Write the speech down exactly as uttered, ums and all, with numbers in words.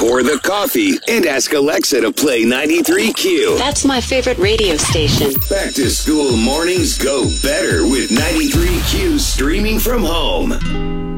pour the coffee, and ask Alexa to play ninety-three Q. That's my favorite radio station. Back to school mornings go better with ninety-three Q streaming from home.